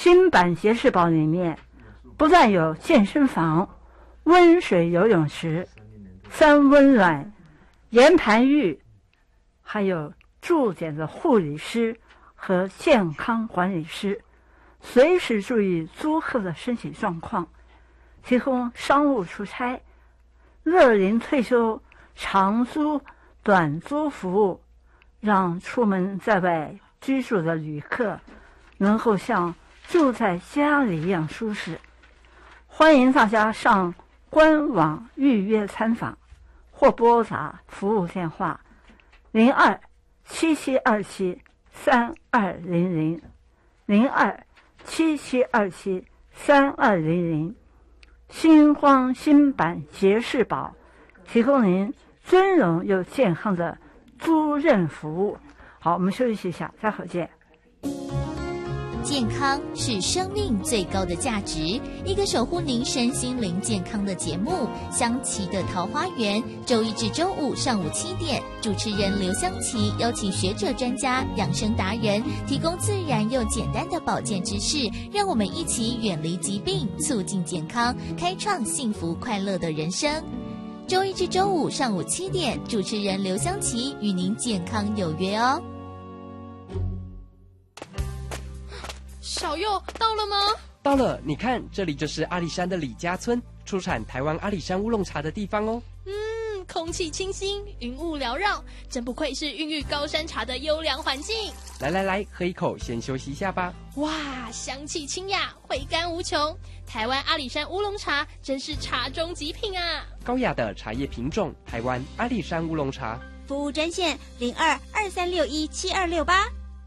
新版节事宝里面不但有健身房、温水游泳池、三温暖、岩盘浴，还有驻点的护理师和健康管理师，随时注意租客的身体状况，提供商务出差、乐龄退休、长租、短租服务，让出门在外居住的旅客能够像住在家里一样舒适。欢迎大家上官网预约参访，或拨打服务电话02-7727-3200 02-7727-3200。星光新版节事宝提供您尊荣又健康的租赁服务。好，我们休息一下，待会儿见。 健康是生命最高的价值，一个守护您身心灵健康的节目《香琪的桃花源》，周一至周五上午7点，主持人刘香琪邀请学者专家、养生达人，提供自然又简单的保健知识，让我们一起远离疾病，促进健康，开创幸福快乐的人生。周一至周五上午7点，主持人刘香琪与您健康有约哦。 小佑到了吗？ 到了，你看，这里就是阿里山的李家村，出产台湾阿里山乌龙茶的地方哦。 空气清新，云雾缭绕，真不愧是孕育高山茶的优良环境。 来，喝一口，先休息一下吧。 哇，香气清雅，回甘无穷。台湾阿里山乌龙茶真是茶中极品啊！ 高雅的茶叶品种，台湾阿里山乌龙茶。 服务专线02-2361-7268。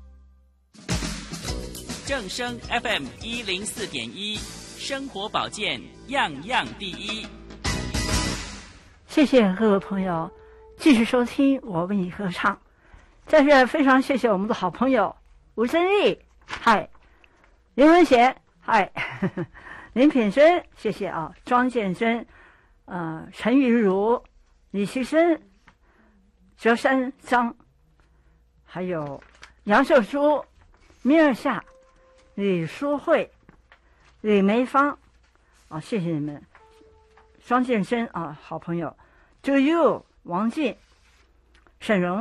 正声 FM 104.1，生活保健样样第一。 谢谢各位朋友继续收听我为你歌唱。在这非常谢谢我们的好朋友吴珍丽，嗨，林文贤，嗨，林品珍，谢谢啊，庄建珍，陈玉如，李其生，哲山张，还有杨秀珠，米尔夏，李淑慧，李梅芳，谢谢你们，庄建生好朋友，To You， 王静，沈荣。